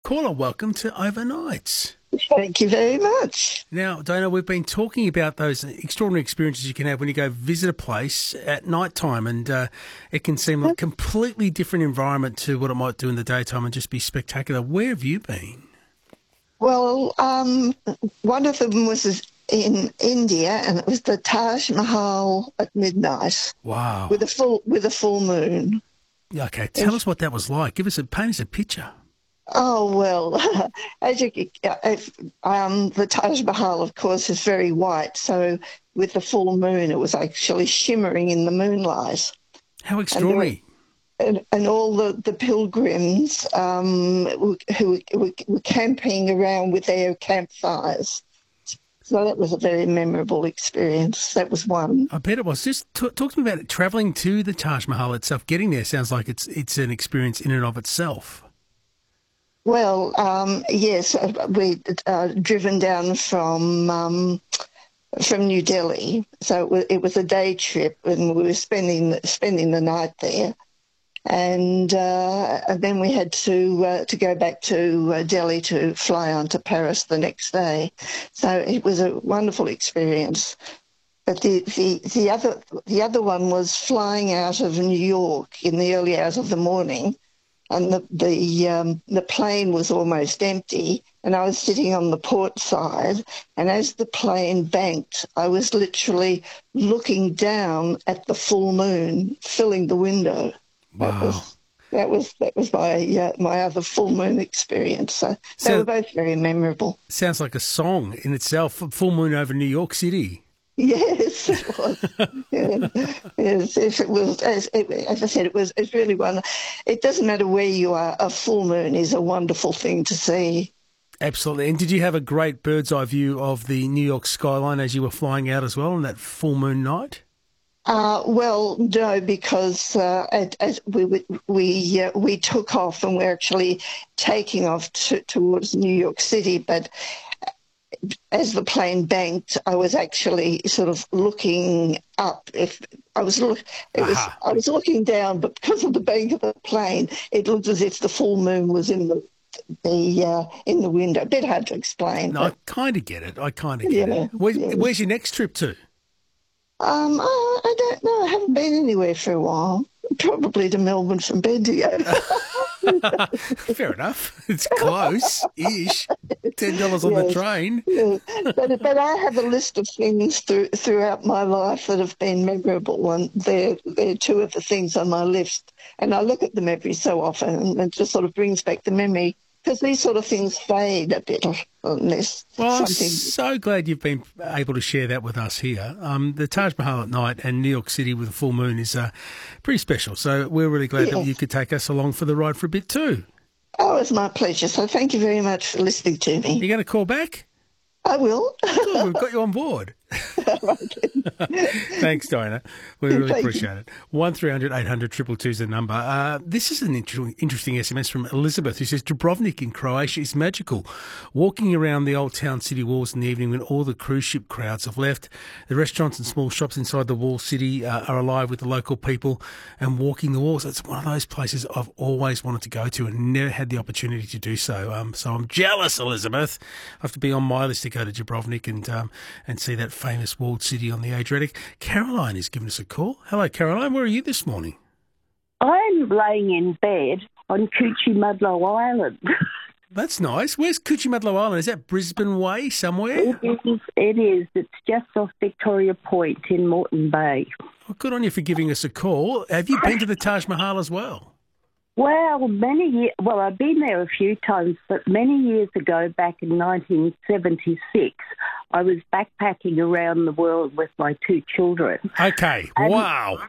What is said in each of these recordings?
caller. Welcome to Overnights. Thank you very much. Now, Dana, we've been talking about those extraordinary experiences you can have when you go visit a place at night time, and it can seem like a completely different environment to what it might do in the daytime and just be spectacular. Where have you been? Well, one of them was in India, and it was the Taj Mahal at midnight. Wow. With a full moon. Okay, tell us what that was like. Paint us a picture. Oh, well, the Taj Mahal, of course, is very white. So with the full moon, it was actually shimmering in the moonlight. How extraordinary. And all the pilgrims who were camping around with their campfires. So that was a very memorable experience. That was one. I bet it was. Just talk to me about it. Travelling to the Taj Mahal itself. Getting there sounds like it's an experience in and of itself. Well, yes, we driven down from New Delhi, so it was a day trip, and we were spending the night there, and then we had to go back to Delhi to fly on to Paris the next day. So it was a wonderful experience. But the other one was flying out of New York in the early hours of the morning. And the plane was almost empty, and I was sitting on the port side. And as the plane banked, I was literally looking down at the full moon filling the window. Wow, that was my other full moon experience. So they were both very memorable. Sounds like a song in itself. Full moon over New York City. Yes, it was. Yes, it was. As I said, it's really one. It doesn't matter where you are. A full moon is a wonderful thing to see. Absolutely. And did you have a great bird's eye view of the New York skyline as you were flying out as well on that full moon night? Well, no, because as we took off, and we're actually taking off towards New York City, but as the plane banked, I was actually sort of looking up. I was looking down, but because of the bank of the plane, it looked as if the full moon was in the window. A bit hard to explain. No, I kind of get it. It. Where's your next trip to? I don't know. I haven't been anywhere for a while. Probably to Melbourne from Bendigo. Fair enough. It's close-ish. $10 on the train. Yeah. But I have a list of things throughout my life that have been memorable, and they're two of the things on my list. And I look at them every so often, and it just sort of brings back the memory, because these sort of things fade a bit unless Well, something... I'm so glad you've been able to share that with us here. The Taj Mahal at night and New York City with a full moon is pretty special. So we're really glad that you could take us along for the ride for a bit too. Oh, it's my pleasure. So thank you very much for listening to me. You going to call back? I will. Good, we've got you on board. Thanks, Diana. We really appreciate it. 1300 800 222 is the number. This is an interesting SMS from Elizabeth, who says Dubrovnik in Croatia is magical. Walking around the old town city walls in the evening when all the cruise ship crowds have left, the restaurants and small shops inside the wall city are alive with the local people and walking the walls. It's one of those places I've always wanted to go to and never had the opportunity to do so. So I'm jealous, Elizabeth. I have to be on my list to go to Dubrovnik and see that famous walled city on the Adriatic. Caroline is giving us a call. Hello, Caroline. Where are you this morning? I'm laying in bed on Cuchimudlo Island. That's nice. Where's Cuchimudlo Island? Is that Brisbane Way somewhere? It is. It's just off Victoria Point in Moreton Bay. Well, good on you for giving us a call. Have you been to the Taj Mahal as well? Well, I've been there a few times, but many years ago, back in 1976, I was backpacking around the world with my two children. Okay, wow.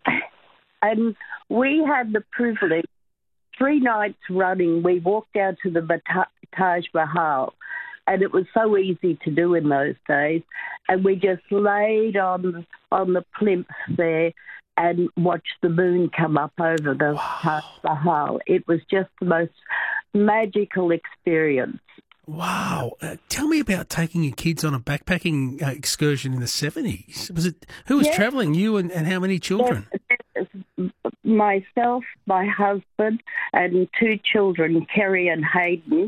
And we had the privilege, 3 nights running, we walked down to the Taj Mahal, and it was so easy to do in those days. And we just laid on the plinth there and watched the moon come up over the Taj Mahal. It was just the most magical experience. Wow. Tell me about taking your kids on a backpacking excursion in the 70s. Who was travelling, you and how many children? Myself, my husband, and 2 children, Kerry and Hayden,